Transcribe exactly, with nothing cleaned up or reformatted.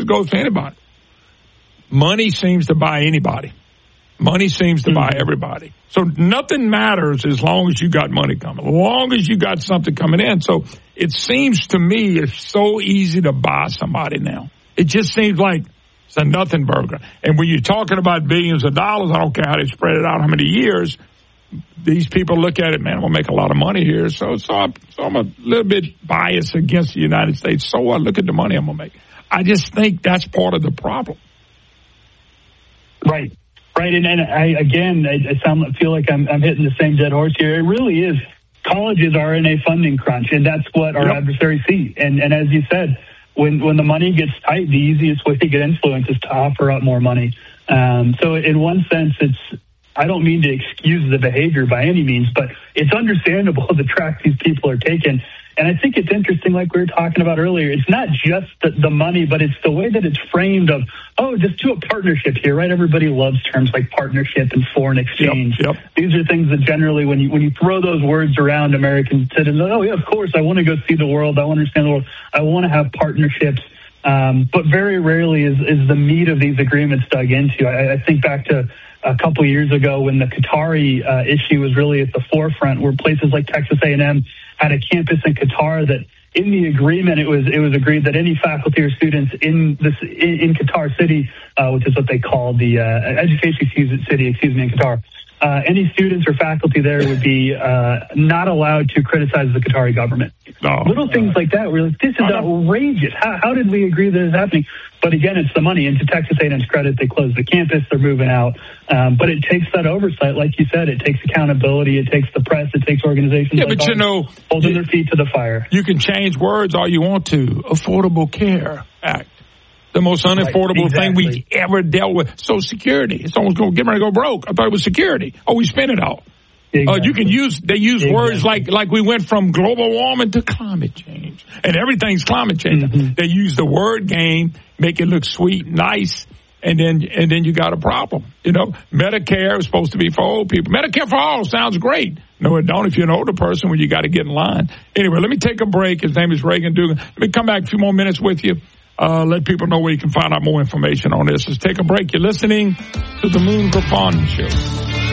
goes for anybody. Money seems to buy anybody. Money seems to buy everybody. So nothing matters as long as you got money coming, as long as you got something coming in. So it seems to me it's so easy to buy somebody now. It just seems like it's a nothing burger. And when you're talking about billions of dollars, I don't care how they spread it out, how many years, these people look at it, man, I'm going to make a lot of money here. So, so, I'm, so I'm a little bit biased against the United States. So what? Look at the money I'm going to make. I just think that's part of the problem. Right. Right, and, and I, again, I, I sound, feel like I'm, I'm hitting the same dead horse here. It really is. Colleges are in a funding crunch, and that's what our yep. adversaries see. And, and as you said, when, when the money gets tight, the easiest way to get influence is to offer up more money. Um, so in one sense, it's, I don't mean to excuse the behavior by any means, but it's understandable the track these people are taking. And I think it's interesting, like we were talking about earlier, it's not just the, the money, but it's the way that it's framed of, oh, just do a partnership here, right? Everybody loves terms like partnership and foreign exchange. Yep, yep. These are things that generally, when you when you throw those words around, American citizens, oh, yeah, of course, I want to go see the world. I want to understand the world. I want to have partnerships. Um, but very rarely is, is the meat of these agreements dug into. I, I think back to a couple of years ago when the Qatari uh, issue was really at the forefront, where places like Texas A and M had a campus in Qatar that in the agreement, it was it was agreed that any faculty or students in this in, in Qatar City, uh, which is what they call the uh, education city, excuse me, in Qatar, uh, any students or faculty there would be uh, not allowed to criticize the Qatari government. No, Little no. things like that. We're like, this is outrageous. How, how did we agree that this is happening? But again, it's the money. And to Texas A and M's credit, they closed the campus. They're moving out. Um, but it takes that oversight, like you said. It takes accountability. It takes the press. It takes organizations. Yeah, like but you know, holding you, their feet to the fire. You can change words all you want to. Affordable Care Act, the most unaffordable right, exactly. thing we ever dealt with. Social Security. It's almost going to get ready to go broke. I thought it was security. Oh, we spent it all. Exactly. Uh, you can use, they use exactly. words like, like we went from global warming to climate change. And everything's climate change. Mm-hmm. They use the word game, make it look sweet, nice, and then, and then you got a problem. You know, Medicare is supposed to be for old people. Medicare for all sounds great. No, it don't if you're an older person when you got to get in line. Anyway, let me take a break. His name is Reagan Dugan. Let me come back a few more minutes with you. Uh, let people know where you can find out more information on this. Let's take a break. You're listening to the Moon Griffon Show.